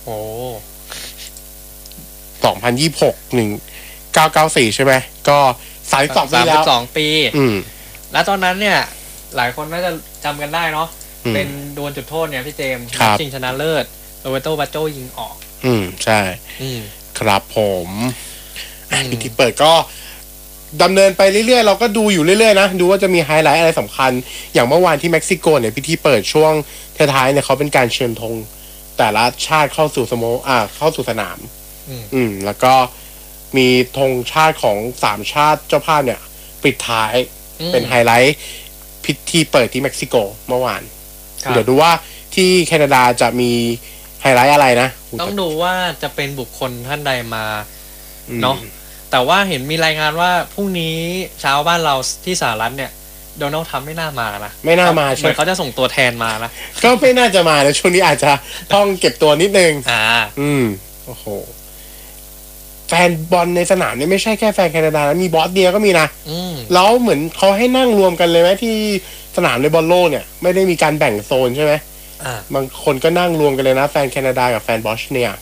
โอ้ 2026 1994ใช่ไหมก็32 ปีแล้ว 32 ปีแล้วตอนนั้นเนี่ยหลายคนน่าจะจำกันได้เนาะเป็นดวลจุดโทษเนี่ยพี่เจมส์ชิงชนะเลิศโรเบโต บัจโจยิงออกใช่ครับผมพิธีเปิดก็ดำเนินไปเรื่อยๆเราก็ดูอยู่เรื่อยๆนะดูว่าจะมีไฮไลท์อะไรสำคัญอย่างเมื่อวานที่เม็กซิโกเนี่ยพิธีเปิดช่วงท้ายๆเนี่ยเขาเป็นการเชิญธงแต่ละชาติเข้าสู่เข้าสู่สนามแล้วก็มีธงชาติของ3ชาติเจ้าภาพเนี่ยปิดท้ายเป็นไฮไลท์พิธีเปิดที่เม็กซิโกเมื่อวานเดี๋ยวดูว่าที่แคนาดาจะมีไฮไลท์อะไรนะต้องดูว่าจะเป็นบุคคลท่านใดมาเนาะแต่ว่าเห็นมีรายงานว่าพรุ่งนี้เช้าบ้านเราที่สหรัฐเนี่ยโดนัลด์ทรัมป์ไม่น่ามานะไม่น่ามาใช่เหมือนเขาจะส่งตัวแทนมานะก็ไม่น่าจะมานะช่วงนี้อาจจะต้องเก็บตัวนิดนึงโอ้โหแฟนบอลในสนามเนี่ยไม่ใช่แค่แฟนแคนาดานะมีบอสเนียก็มีนะแล้วเหมือนเขาให้นั่งรวมกันเลยไหมที่สนามในบอลโลกเนี่ยไม่ได้มีการแบ่งโซนใช่ไหมบางคนก็นั่งรวมกันเลยนะแฟนแคนาดากับแฟนบอสเนีย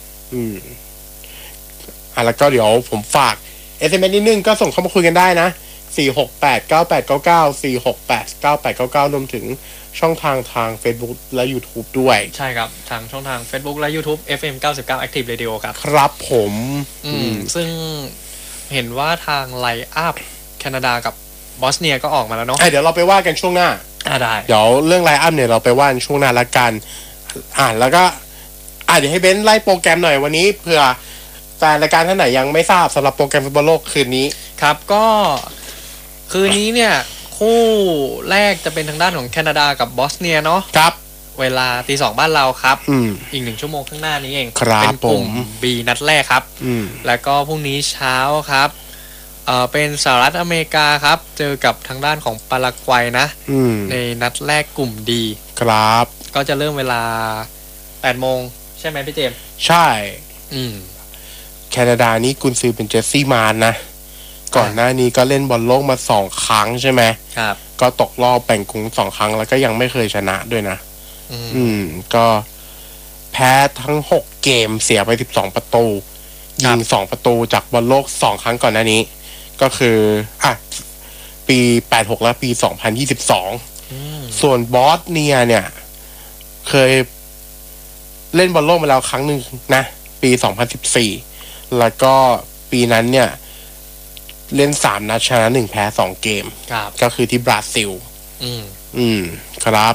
แล้วก็เดี๋ยวผมฝาก SMS นิดนึงก็ส่งเข้ามาคุยกันได้นะ4689899 4689899รวมถึงช่องทาง Facebook และ YouTube ด้วยใช่ครับทางช่องทาง Facebook และ YouTube FM 99 Active Radio ครับครับผมซึ่งเห็นว่าทางไลน์อัพแคนาดากับบอสเนียก็ออกมาแล้วเนาะเดี๋ยวเราไปว่ากันช่วงหน้าได้เดี๋ยวเรื่องไลน์อัพเนี่ยเราไปว่ากันช่วงหน้าละกันแล้วก็เดี๋ยวให้เบนซ์ไล่โปรแกรมหน่อยวันนี้เผื่อแฟนรายการท่านไหนยังไม่ทราบสำหรับโปรแกรมฟุตบอลโลกคืนนี้ครับก็คืนนี้เนี่ยคู่แรกจะเป็นทางด้านของแคนาดากับบอสเนียเนาะครับเวลา 2:00 บ้านเราครับอีก1 ชั่วโมงข้างหน้านี้เองเป็นกลุ่ม B นัดแรกครับแล้วก็พรุ่งนี้เช้าครับเป็นสหรัฐอเมริกาครับเจอกับทางด้านของปารากวัยนะในนัดแรกกลุ่ม D ครับก็จะเริ่มเวลา 8 โมงใช่ไหมพี่เจมส์ใช่แคนาดานี่กุนซือเป็นเจสซี่มานนะก่อนหน้านี้ก็เล่นบอลโลกมา2 ครั้งใช่ไหมครับก็ตกรอบแบ่งกลุ่ม2 ครั้งแล้วก็ยังไม่เคยชนะด้วยนะก็แพ้ทั้ง6เกมเสียไป12ประตูยิง2ประตูจากบอลโลก2 ครั้งก่อนหน้านี้ก็คือปี86และปี2022ส่วนบอสเนียเนี่ยเคยเล่นบอลโลกมาแล้วครั้งหนึ่งนะปี2014แล้วก็ปีนั้นเนี่ยเล่น3 นัดชนะ1แพ้2 เกมก็คือที่บราซิลครับ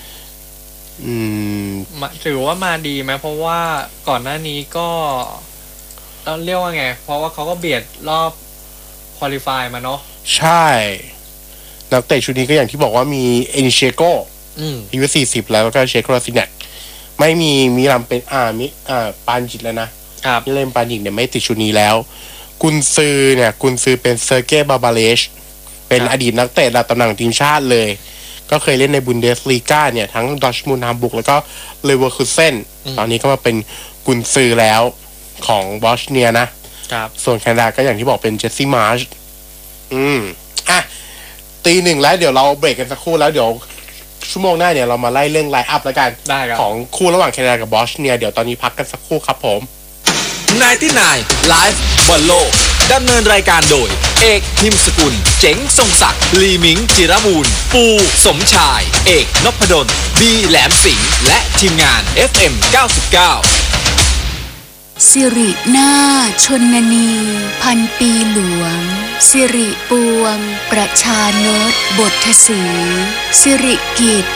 ถือว่ามาดีไหมเพราะว่าก่อนหน้านี้ก็ต้องเรียกว่าไงเพราะว่าเขาก็เบียดรอบควอลิฟายมาเนาะใช่นักเตะชุดนี้ก็อย่างที่บอกว่ามีเอนิเชโกอายุ40แล้วก็เชโกลาซิเนตไม่มีลำเป็นปานจิตแล้วนะที่เล่นปานจิตเนี่ยไม่ติดชุดนี้แล้วกุนซือเป็นเซอร์เก้บาบาเลชเป็นอดีตนักเตะระดับตำแหน่งทีมชาติเลยก็เคยเล่นในบุนเดสลีกาเนี่ยทั้งดอร์ทมุนด์ ฮัมบูร์กแล้วก็เลเวอร์คูเซ่นตอนนี้ก็มาเป็นกุนซือแล้วของบอสเนียนะครับส่วนแคนาดาก็อย่างที่บอกเป็นเจสซี่มาร์ช1:00แล้วเดี๋ยวเราเบรกกันสักครู่แล้วเดี๋ยวชั่วโมงหน้าเนี่ยเรามาไล่เรื่องไลน์อัพแล้วกันของคู่ระหว่างแคนาดากับบอสเนียเดี๋ยวตอนนี้พักกันสักครู่ครับผม 99 Live บอลโลกดำเนินรายการโดยเอกพิมพ์สกุลเจ๋งทรงศักดิ์ลีมิงจิรมูลปูสมชายเอกนพดลบีแหลมสิงห์และทีมงาน FM 99 สิรินาชนนีพันปีหลวงสิริปวงประชานตบทสีสิริกิจ